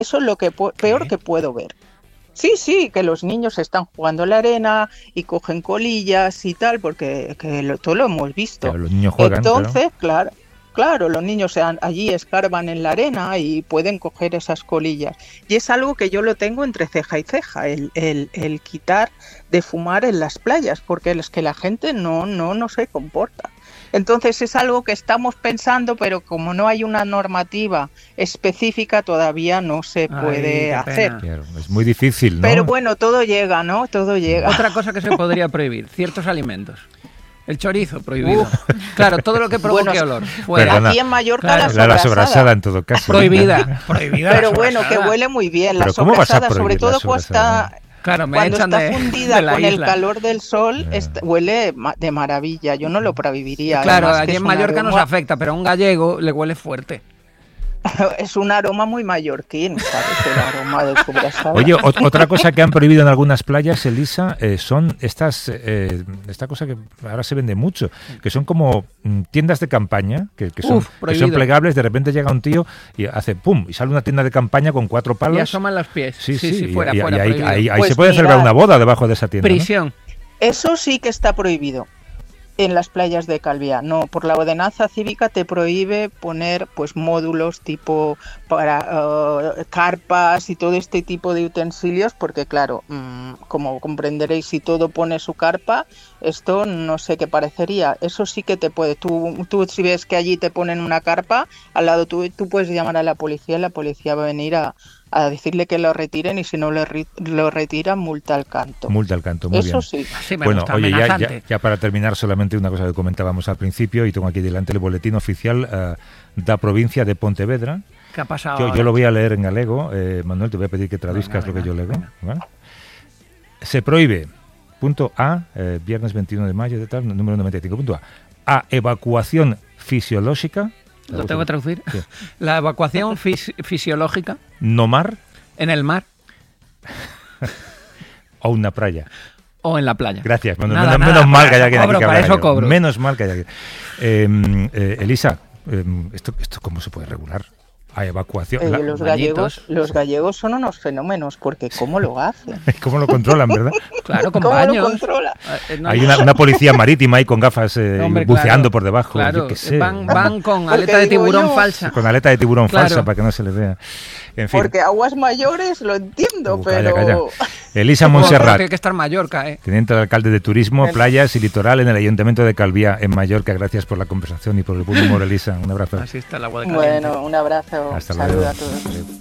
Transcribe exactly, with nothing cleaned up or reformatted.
Eso es lo que pu- peor que puedo ver. Sí, sí, que los niños están jugando en la arena y cogen colillas y tal, porque que lo, todo lo hemos visto. Claro, los niños juegan, Entonces, claro. claro, claro, los niños se han- allí escarban en la arena y pueden coger esas colillas. Y es algo que yo lo tengo entre ceja y ceja, el, el, el quitar de fumar en las playas, porque es que la gente no, no, no se comporta. Entonces es algo que estamos pensando, pero como no hay una normativa específica, todavía no se puede Ay, hacer. Claro, es muy difícil, ¿no? Pero bueno, todo llega, ¿no? Todo llega. Otra cosa que se podría prohibir, ciertos alimentos. El chorizo, prohibido. Uf. Claro, todo lo que provoque bueno, olor. Fuera. Aquí en Mallorca claro. la La, sobrasada. la sobrasada en todo caso. Prohibida. Prohibida. Pero la bueno, que huele muy bien. La Pero ¿cómo vas a sobrasada, sobre prohibir la todo cuando sobrasada? está... Claro, me Cuando echan está de, fundida de la con isla. el calor del sol, Yeah. est- huele ma- de maravilla. Yo no lo prohibiría. Claro, además, que allí es en un Mallorca nos aroma- afecta, pero a un gallego le huele fuerte. Es un aroma muy mallorquín, ¿sabes? El aroma de sobrasada. Oye, ot- otra cosa que han prohibido en algunas playas, Elisa, eh, son estas, eh, esta cosa que ahora se vende mucho, que son como mm, tiendas de campaña, que, que, son, Uf, que prohibido. son plegables. De repente llega un tío y hace pum, y sale una tienda de campaña con cuatro palos. Y asoman los pies. Sí, sí, sí, sí, y- fuera, y, y fuera. ahí, prohibido. ahí- ahí Pues se puede mirad, celebrar una boda debajo de esa tienda, ¿no? Prisión. Eso sí que está prohibido en las playas de Calviá. No, por la ordenanza cívica te prohíbe poner pues módulos tipo para uh, carpas y todo este tipo de utensilios, porque claro, mmm, como comprenderéis, si todo pone su carpa, esto no sé qué parecería. Eso sí que te puede. Tú, tú si ves que allí te ponen una carpa, al lado tú, tú puedes llamar a la policía y la policía va a venir a, a decirle que lo retiren, y si no lo, re, lo retiran, multa al canto. Multa al canto, muy Eso bien. sí. Sí, me Bueno, gusta, oye, ya, ya, amenazante. ya para terminar, solamente una cosa que comentábamos al principio, y tengo aquí delante el boletín oficial uh, da provincia de Pontevedra. ¿Qué ha pasado? Yo, ahora? yo lo voy a leer en galego. eh, Manuel, te voy a pedir que traduzcas Venga, lo que yo venga, leo. ¿Vale? Se prohíbe, punto A, eh, viernes veintiuno de mayo, de tal, número noventa y cinco, punto A, a evacuación fisiológica. ¿Lo tengo que traducir? Sí. La evacuación fis- fisiológica No mar en el mar o una playa. o en la playa. Gracias, Manuel. Nada, menos, nada, menos mal para que haya eso quien aquí cobro, que para habla eso gallego. cobro. Menos mal que haya quien. Eh, eh, Elisa, eh, ¿esto, ¿esto cómo se puede regular? A evacuación. Eh, La- los bañitos. gallegos, los gallegos son unos fenómenos, porque ¿cómo lo hacen? ¿Cómo lo controlan, verdad? Claro, con ¿Cómo baños. lo controla? Eh, no, Hay una, una policía marítima ahí con gafas eh, hombre, buceando claro, por debajo. Claro, yo qué sé. van, van con Porque aleta de digo tiburón yo- falsa. Con aleta de tiburón Claro. falsa para que no se les vea. En fin. Porque aguas mayores lo entiendo, Uh, pero... calla, calla. Elisa Bueno, Montserrat, tiene que estar Mallorca, ¿eh? teniente de alcalde de Turismo, Bueno. Playas y Litoral en el Ayuntamiento de Calviá, en Mallorca. Gracias por la conversación y por el buen humor, Elisa. Un abrazo. Así está el agua de caliente. Bueno, un abrazo. Hasta Saludos luego. a todos. Adiós.